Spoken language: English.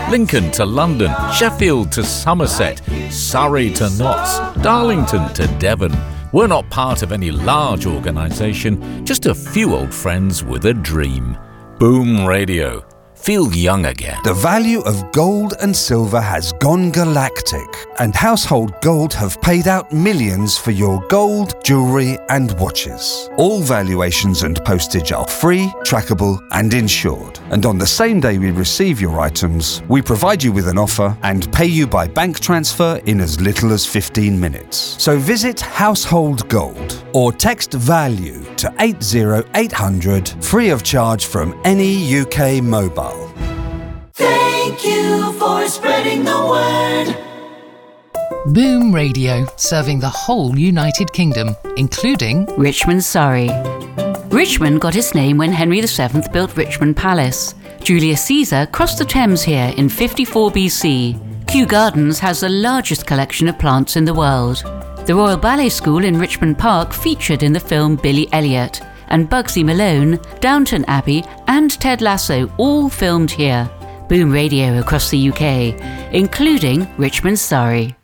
Lincoln to London, Sheffield to Somerset, Surrey to Notts, Darlington to Devon. We're not part of any large organisation, just a few old friends with a dream. Boom Radio. Feel young again. The value of gold and silver has gone galactic, and Household Gold have paid out millions for your gold, jewellery and watches. All valuations and postage are free, trackable and insured. And on the same day we receive your items, we provide you with an offer and pay you by bank transfer in as little as 15 minutes. So visit Household Gold or text VALUE to 80800 free of charge from any UK mobile. Thank you for spreading the word. Boom Radio, serving the whole United Kingdom, including Richmond, Surrey. Richmond got its name when Henry VII built Richmond Palace. Julius Caesar crossed the Thames here in 54 BC. Kew Gardens has the largest collection of plants in the world. The Royal Ballet School in Richmond Park featured in the film Billy Elliot, and Bugsy Malone, Downton Abbey and Ted Lasso all filmed here. Boom Radio across the UK, including Richmond, Surrey.